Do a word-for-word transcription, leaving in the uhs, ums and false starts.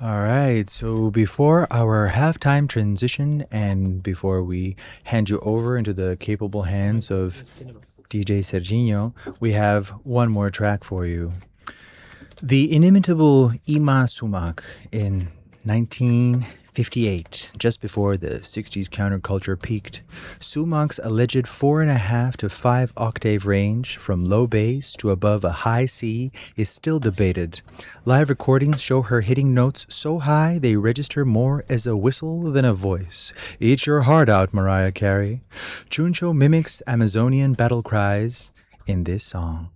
All right, so before our halftime transition and before we hand you over into the capable hands of D J Serginho, we have one more track for you. The inimitable Ima Sumac in nineteen fifty-eight, just before the sixties counterculture peaked. Sumac's alleged four and a half to five octave range from low bass to above a high C is still debated. Live recordings show her hitting notes so high they register more as a whistle than a voice. Eat your heart out, Mariah Carey. Chuncho mimics Amazonian battle cries in this song.